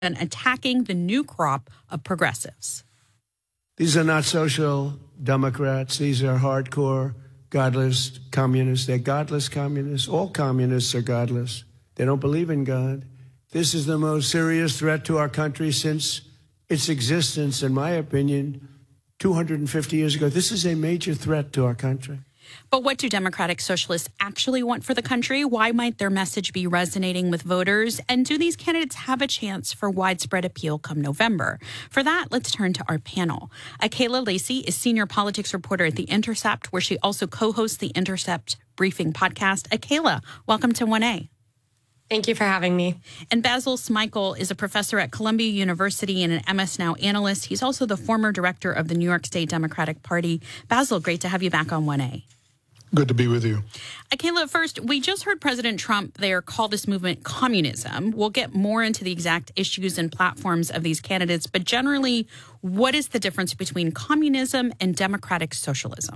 and attacking the new crop of progressives. These are not social democrats. These are hardcore, godless communists. They're godless communists. All communists are godless. They don't believe in God. This is the most serious threat to our country since its existence, in my opinion, 250 years ago. This is a major threat to our country. But what do Democratic Socialists actually want for the country? Why might their message be resonating with voters? And do these candidates have a chance for widespread appeal come November? For that, let's turn to our panel. Akayla Lacey is senior politics reporter at The Intercept, where she also co-hosts the Intercept Briefing podcast. Akayla, welcome to 1A. Thank you for having me. And Basil Smikle is a professor at Columbia University and an MS Now analyst. He's also the former director of the New York State Democratic Party. Basil, great to have you back on 1A. Good to be with you. Akayla, first, we just heard President Trump there call this movement communism. We'll get more into the exact issues and platforms of these candidates, but generally, what is the difference between communism and democratic socialism?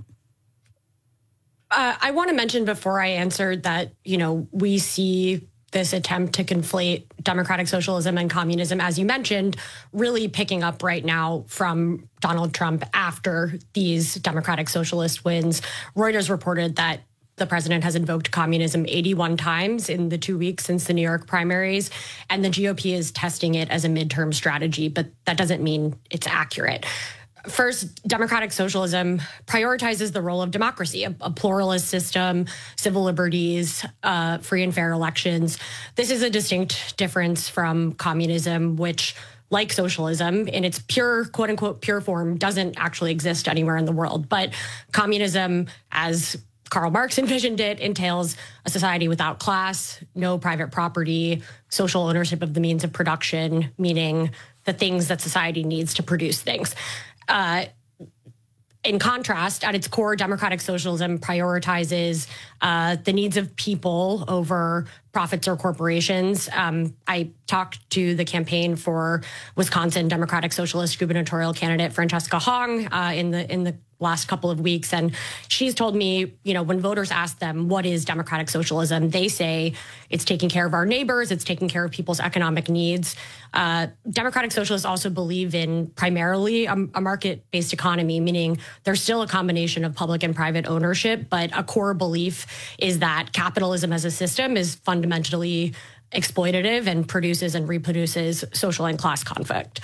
I want to mention before I answer that, we see this attempt to conflate democratic socialism and communism, as you mentioned, really picking up right now from Donald Trump after these democratic socialist wins. Reuters reported that the president has invoked communism 81 times in the 2 weeks since the New York primaries, and the GOP is testing it as a midterm strategy, but that doesn't mean it's accurate. First, democratic socialism prioritizes the role of democracy, a pluralist system, civil liberties, free and fair elections. This is a distinct difference from communism, which, like socialism, in its pure, quote unquote, pure form, doesn't actually exist anywhere in the world. But communism, as Karl Marx envisioned it, entails a society without class, no private property, social ownership of the means of production, meaning the things that society needs to produce things. In contrast, at its core, democratic socialism prioritizes the needs of people over profits or corporations. I talked to the campaign for Wisconsin Democratic Socialist gubernatorial candidate Francesca Hong in the last couple of weeks, and she's told me, when voters ask them what is democratic socialism, they say it's taking care of our neighbors, it's taking care of people's economic needs. Democratic socialists also believe in primarily a market-based economy, meaning there's still a combination of public and private ownership, but a core belief is that capitalism as a system is fundamentally exploitative and produces and reproduces social and class conflict.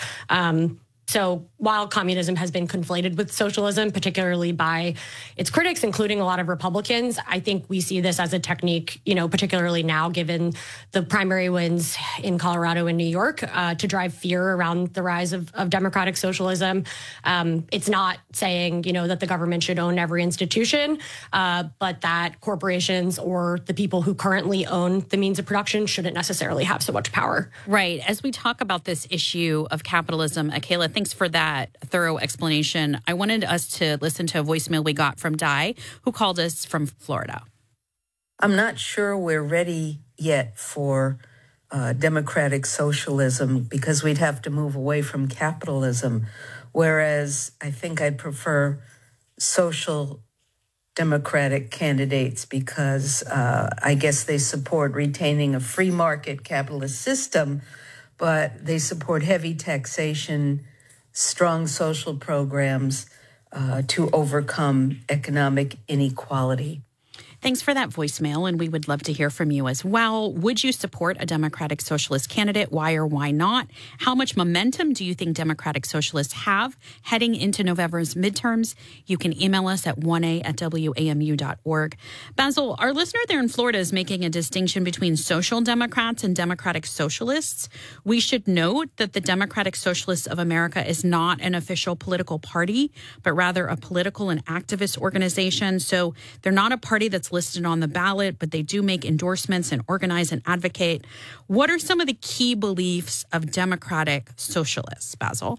So while communism has been conflated with socialism, particularly by its critics, including a lot of Republicans, I think we see this as a technique, particularly now, given the primary wins in Colorado and New York, to drive fear around the rise of democratic socialism. It's not saying, that the government should own every institution, but that corporations or the people who currently own the means of production shouldn't necessarily have so much power. Right. As we talk about this issue of capitalism, Akayla, thanks for that thorough explanation. I wanted us to listen to a voicemail we got from Di, who called us from Florida. I'm not sure we're ready yet for democratic socialism because we'd have to move away from capitalism, whereas I think I'd prefer social democratic candidates because I guess they support retaining a free market capitalist system, but they support heavy taxation, strong social programs to overcome economic inequality. Thanks for that voicemail, and we would love to hear from you as well. Would you support a Democratic Socialist candidate? Why or why not? How much momentum do you think Democratic Socialists have heading into November's midterms? You can email us at 1a@wamu.org. Basil, our listener there in Florida is making a distinction between social Democrats and Democratic Socialists. We should note that the Democratic Socialists of America is not an official political party, but rather a political and activist organization. So they're not a party that's listed on the ballot, but they do make endorsements and organize and advocate. What are some of the key beliefs of Democratic Socialists, Basil?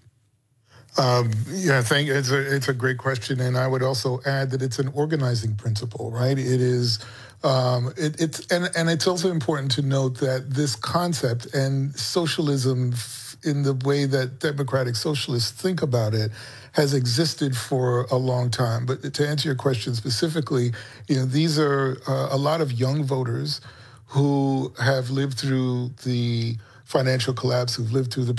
It's a great question, and I would also add that it's an organizing principle, right? It is, it's also important to note that this concept and socialism, in the way that Democratic Socialists think about it, has existed for a long time. But to answer your question specifically, these are a lot of young voters who have lived through the financial collapse, who've lived through the